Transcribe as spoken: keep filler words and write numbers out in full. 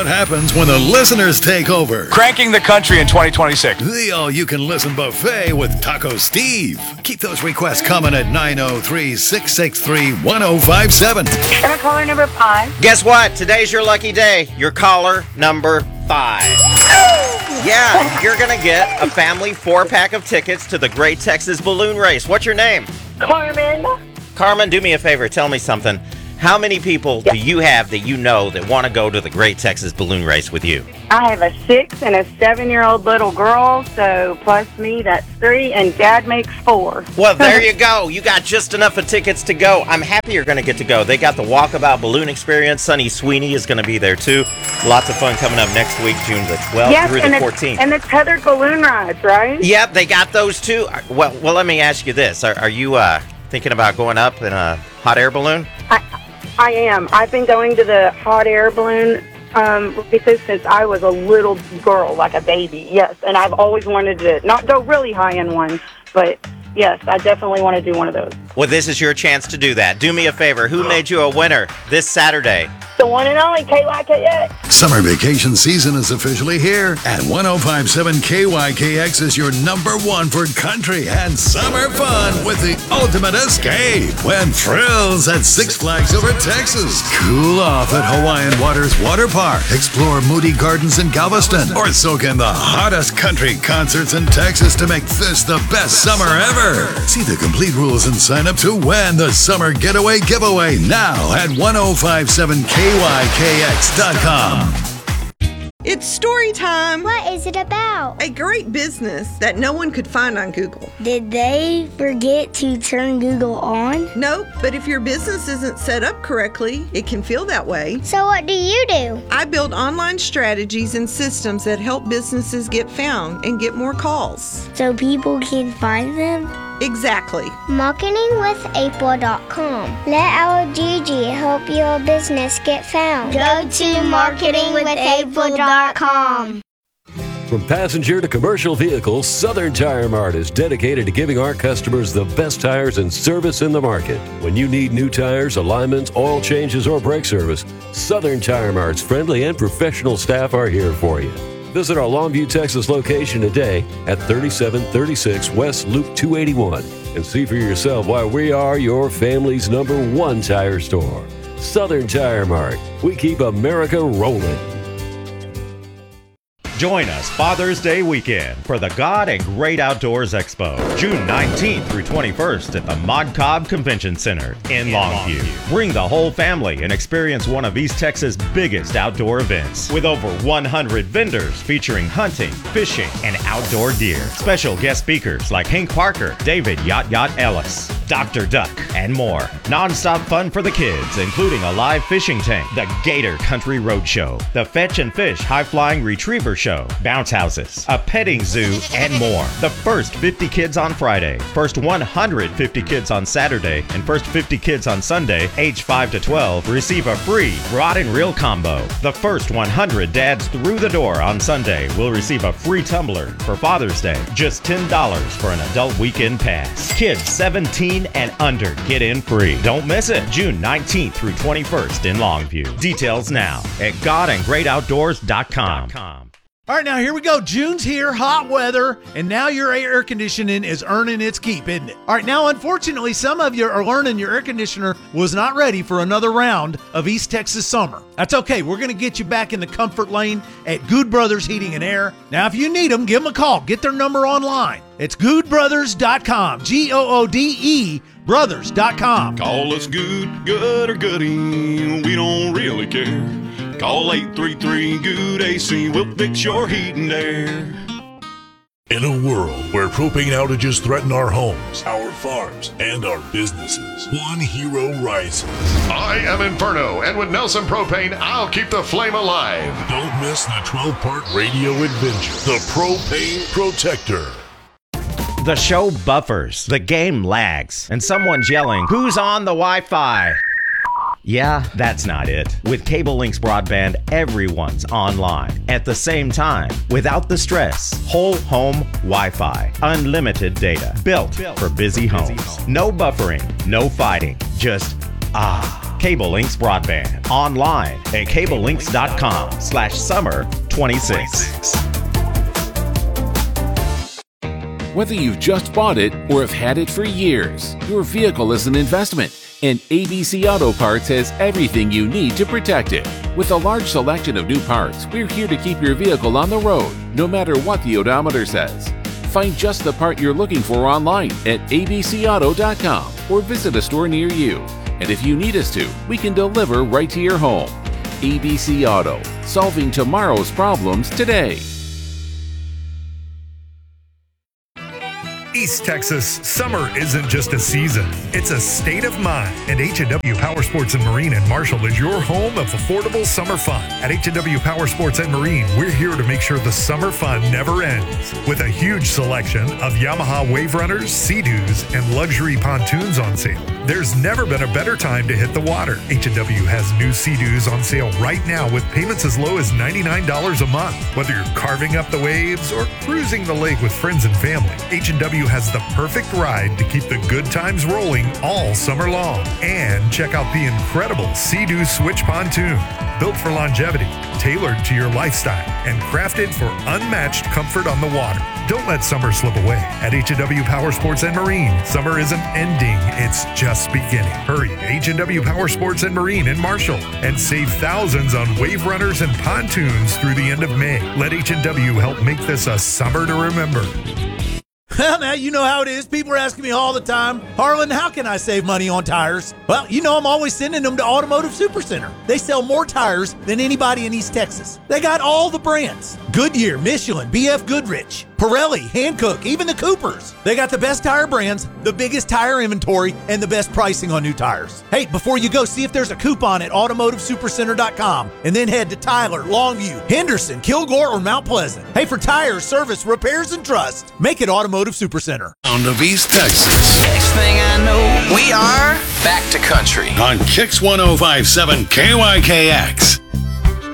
what happens when the listeners take over. Cranking the country in twenty twenty-six. The all-you-can-listen buffet with Taco Steve. Keep those requests coming at nine oh three, six six three, one oh five seven. I'm caller number five. Guess what? Today's your lucky day. You're caller number five. Yeah, you're going to get a family four-pack of tickets to the Great Texas Balloon Race. What's your name? Carmen. Carmen, do me a favor. Tell me something. How many people do you have that you know that want to go to the Great Texas Balloon Race with you? I have a six and a seven-year-old little girl, so plus me, that's three, and Dad makes four. Well, there you go. You got just enough of tickets to go. I'm happy you're going to get to go. They got the Walkabout Balloon Experience. Sonny Sweeney is going to be there, too. Lots of fun coming up next week, June the twelfth yes, through and the it's, fourteenth. And the tethered balloon rides, right? Yep, they got those, too. Well, well, let me ask you this. Are, are you uh, thinking about going up in a hot air balloon? I, I am. I've been going to the hot air balloon um, races since I was a little girl, like a baby, yes. And I've always wanted to not go really high in one, but yes, I definitely want to do one of those. Well, this is your chance to do that. Do me a favor. Who made you a winner this Saturday? The one and only K Y K X. Summer vacation season is officially here, and one oh five point seven K Y K X is your number one for country and summer fun with the ultimate escape. When thrills at Six Flags Over Texas, cool off at Hawaiian Waters Water Park, explore Moody Gardens in Galveston, or soak in the hottest country concerts in Texas to make this the best summer ever. See the complete rules and sign up to win the Summer Getaway Giveaway now at one oh five point seven K Y K X dot com. It's story time. What is it about? A great business that no one could find on Google. Did they forget to turn Google on? Nope, but if your business isn't set up correctly, it can feel that way. So what do you do? I build online strategies and systems that help businesses get found and get more calls. So people can find them? Exactly. marketing with april dot com. Let our Gigi help your business get found. Go to marketing with april dot com. From passenger to commercial vehicles, Southern Tire Mart is dedicated to giving our customers the best tires and service in the market. When you need new tires, alignments, oil changes, or brake service, Southern Tire Mart's friendly and professional staff are here for you. Visit our Longview, Texas location today at thirty-seven thirty-six West Loop two eighty-one and see for yourself why we are your family's number one tire store. Southern Tire Mart. We keep America rolling. Join us Father's Day weekend for the God and Great Outdoors Expo, June nineteenth through twenty-first at the Mod Cobb Convention Center in Longview. Bring the whole family and experience one of East Texas' biggest outdoor events with over one hundred vendors featuring hunting, fishing, and outdoor gear. Special guest speakers like Hank Parker, David Yacht Yacht Ellis, Doctor Duck, and more. Non-stop fun for the kids, including a live fishing tank, the Gator Country Roadshow, the Fetch and Fish High-Flying Retriever Show, bounce houses, a petting zoo, and more. The first fifty kids on Friday, first one hundred fifty kids on Saturday, and first fifty kids on Sunday, age five to twelve, receive a free rod and reel combo. The first one hundred dads through the door on Sunday will receive a free tumbler for Father's Day. Just ten dollars for an adult weekend pass. Kids seventeen and under get in free. Don't miss it. June nineteenth through twenty-first in Longview. Details now at god and great outdoors dot com. All right, now here we go. June's here, hot weather, and now your air conditioning is earning its keep, isn't it? All right, now unfortunately, some of you are learning your air conditioner was not ready for another round of East Texas summer. That's okay. We're going to get you back in the comfort lane at Good Brothers Heating and Air. Now, if you need them, give them a call. Get their number online. It's good brothers dot com, G O O D E, brothers dot com. Call us good, good or goody, we don't really care. Call eight three three, good A C, we'll fix your heat and air. In a world where propane outages threaten our homes, our farms, and our businesses, one hero rises. I am Inferno, and with Nelson Propane, I'll keep the flame alive. Don't miss the twelve-part radio adventure, The Propane Protector. The show buffers, the game lags, and someone's yelling, "Who's on the Wi-Fi?" Yeah, that's not it. With Cable Links Broadband, everyone's online at the same time, without the stress. Whole home Wi-Fi, unlimited data, built for busy homes. No buffering, no fighting, just ah. Cable Links Broadband. Online at cablelinks.com slash summer 26. Whether you've just bought it or have had it for years, your vehicle is an investment, and A B C Auto Parts has everything you need to protect it. With a large selection of new parts, we're here to keep your vehicle on the road, no matter what the odometer says. Find just the part you're looking for online at a b c auto dot com or visit a store near you. And if you need us to, we can deliver right to your home. A B C Auto, solving tomorrow's problems today. East Texas, summer isn't just a season, it's a state of mind. And H and W Power Sports and Marine in Marshall is your home of affordable summer fun. At H and W Power Sports and Marine, we're here to make sure the summer fun never ends. With a huge selection of Yamaha Wave Runners, Sea-Doos, and luxury pontoons on sale. There's never been a better time to hit the water. H and W has new Sea-Doos on sale right now with payments as low as ninety-nine dollars a month. Whether you're carving up the waves or cruising the lake with friends and family, H and W has the perfect ride to keep the good times rolling all summer long. And check out the incredible Sea-Doo Switch Pontoon. Built for longevity, tailored to your lifestyle, and crafted for unmatched comfort on the water. Don't let summer slip away. At H and W Power Sports and Marine, summer isn't ending, it's just beginning. Hurry to H and W Power Sports and Marine in Marshall and save thousands on wave runners and pontoons through the end of May. Let H and W help make this a summer to remember. Well, now you know how it is. People are asking me all the time, Harlan, how can I save money on tires? Well, you know I'm always sending them to Automotive Supercenter. They sell more tires than anybody in East Texas. They got all the brands. Goodyear, Michelin, B F Goodrich, Pirelli, Hankook, even the Coopers. They got the best tire brands, the biggest tire inventory, and the best pricing on new tires. Hey, before you go, see if there's a coupon at automotive supercenter dot com and then head to Tyler, Longview, Henderson, Kilgore, or Mount Pleasant. Hey, for tires, service, repairs, and trust, make it Automotive Supercenter. Sound of East Texas. Next thing I know, we are back to country. On Kix one oh five point seven K Y K X.